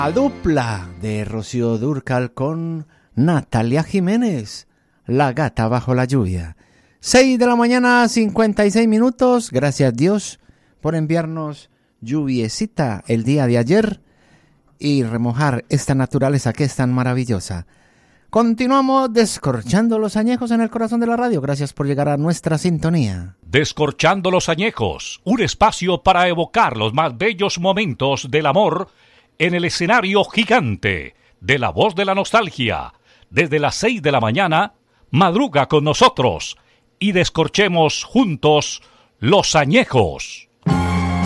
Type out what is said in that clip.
La dupla de Rocío Dúrcal con Natalia Jiménez, La Gata Bajo la Lluvia. 6 de la mañana, 56 minutos. Gracias Dios por enviarnos lluviecita el día de ayer y remojar esta naturaleza que es tan maravillosa. Continuamos descorchando los añejos en el corazón de la radio. Gracias por llegar a nuestra sintonía. Descorchando los añejos, un espacio para evocar los más bellos momentos del amor en el escenario gigante de La Voz de la Nostalgia. Desde las 6 de la mañana, madruga con nosotros y descorchemos juntos los añejos.